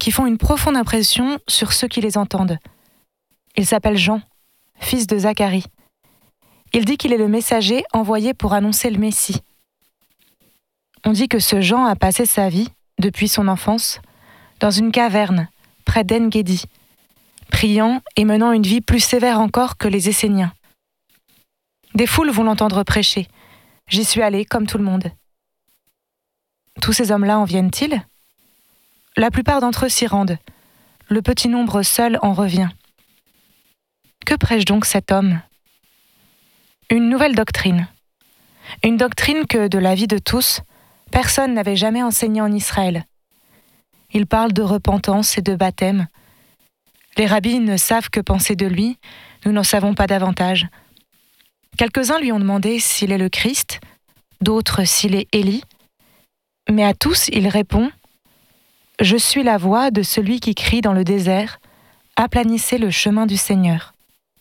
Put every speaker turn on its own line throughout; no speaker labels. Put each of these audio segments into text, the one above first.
qui font une profonde impression sur ceux qui les entendent. Il s'appelle Jean, fils de Zacharie. Il dit qu'il est le messager envoyé pour annoncer le Messie. On dit que ce Jean a passé sa vie, depuis son enfance, dans une caverne, près d'En-Gedi, priant et menant une vie plus sévère encore que les Esséniens. Des foules vont l'entendre prêcher. J'y suis allé, comme tout le monde. Tous ces hommes-là en viennent-ils ? La plupart d'entre eux s'y rendent. Le petit nombre seul en revient. Que prêche donc cet homme ? Une nouvelle doctrine. Une doctrine que, de l'avis de tous, personne n'avait jamais enseignée en Israël. Il parle de repentance et de baptême. Les rabbis ne savent que penser de lui, nous n'en savons pas davantage. Quelques-uns lui ont demandé s'il est le Christ, d'autres s'il est Élie, mais à tous il répond « Je suis la voix de celui qui crie dans le désert, aplanissez le chemin du Seigneur. »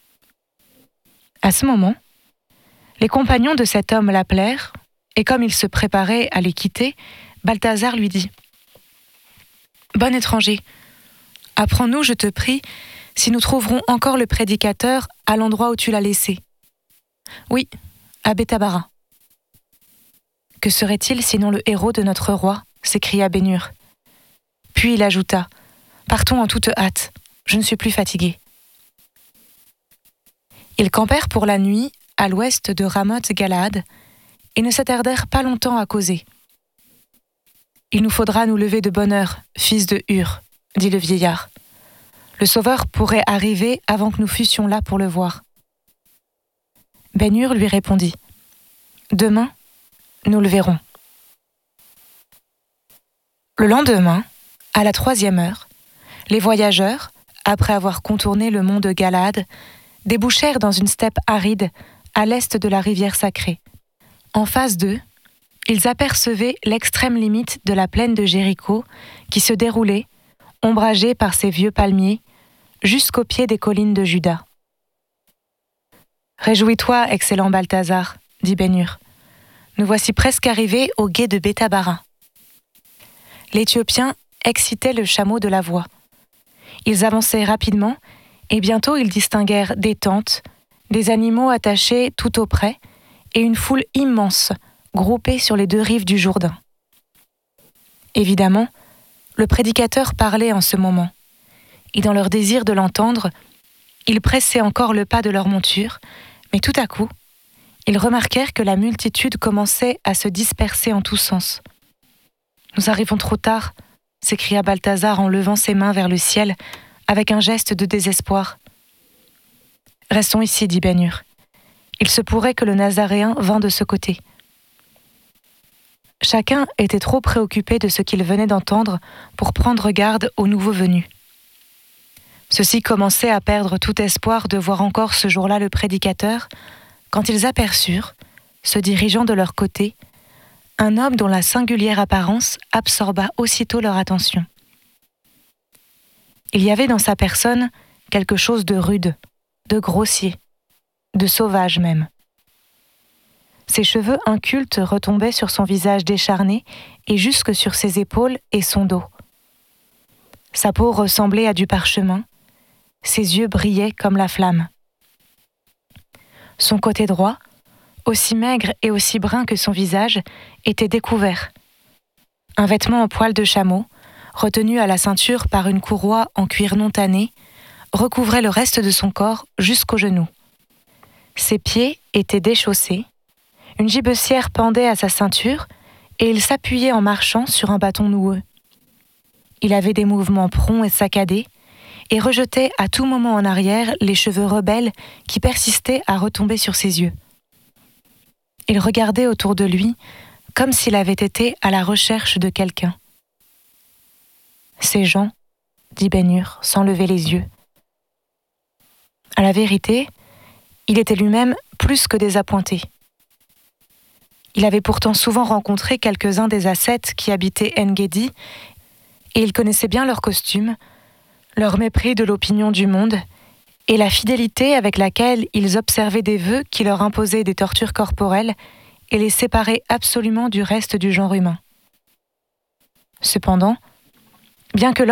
À ce moment, les compagnons de cet homme l'appelèrent, et comme il se préparait à les quitter, Balthazar lui dit « Bon étranger, apprends-nous, je te prie, si nous trouverons encore le prédicateur à l'endroit où tu l'as laissé. » « Oui, à Bethabara. »« Que serait-il sinon le héros de notre roi ?» s'écria Bénur. Puis il ajouta « Partons en toute hâte, je ne suis plus fatigué. » Ils campèrent pour la nuit à l'ouest de Ramoth-Galaad et ne s'attardèrent pas longtemps à causer. « Il nous faudra nous lever de bonne heure, fils de Hur, » dit le vieillard. « Le Sauveur pourrait arriver avant que nous fussions là pour le voir. » Ben-Hur lui répondit « Demain, nous le verrons. » Le lendemain, à la 3e heure, les voyageurs, après avoir contourné le mont de Galaad, débouchèrent dans une steppe aride à l'est de la rivière sacrée. En face d'eux, ils apercevaient l'extrême limite de la plaine de Jéricho qui se déroulait, ombragée par ses vieux palmiers, jusqu'au pied des collines de Juda. « Réjouis-toi, excellent Balthazar, dit Ben-Hur. Nous voici presque arrivés au gué de Bethabara. » L'Éthiopien excitait le chameau de la voix. Ils avançaient rapidement et bientôt ils distinguèrent des tentes, des animaux attachés tout auprès et une foule immense groupée sur les 2 rives du Jourdain. Évidemment, le prédicateur parlait en ce moment, et dans leur désir de l'entendre, ils pressaient encore le pas de leur monture, mais tout à coup, ils remarquèrent que la multitude commençait à se disperser en tous sens. « Nous arrivons trop tard !» s'écria Balthazar en levant ses mains vers le ciel avec un geste de désespoir. « Restons ici, dit Ben-Hur. Il se pourrait que le Nazaréen vînt de ce côté. » Chacun était trop préoccupé de ce qu'il venait d'entendre pour prendre garde aux nouveaux venus. Ceux-ci commençaient à perdre tout espoir de voir encore ce jour-là le prédicateur, quand ils aperçurent, se dirigeant de leur côté, un homme dont la singulière apparence absorba aussitôt leur attention. Il y avait dans sa personne quelque chose de rude, de grossier, de sauvage même. Ses cheveux incultes retombaient sur son visage décharné et jusque sur ses épaules et son dos. Sa peau ressemblait à du parchemin, ses yeux brillaient comme la flamme. Son côté droit, aussi maigre et aussi brun que son visage, était découvert. Un vêtement en poil de chameau, retenu à la ceinture par une courroie en cuir non tanné, recouvrait le reste de son corps jusqu'aux genoux. Ses pieds étaient déchaussés, une gibecière pendait à sa ceinture et il s'appuyait en marchant sur un bâton noueux. Il avait des mouvements prompts et saccadés et rejetait à tout moment en arrière les cheveux rebelles qui persistaient à retomber sur ses yeux. Il regardait autour de lui comme s'il avait été à la recherche de quelqu'un. « Ces gens, » dit Ben-Hur sans lever les yeux. À la vérité, il était lui-même plus que désappointé. Il avait pourtant souvent rencontré quelques-uns des ascètes qui habitaient En-Gedi et il connaissait bien leurs costumes, leur mépris de l'opinion du monde et la fidélité avec laquelle ils observaient des vœux qui leur imposaient des tortures corporelles et les séparaient absolument du reste du genre humain. Cependant, bien que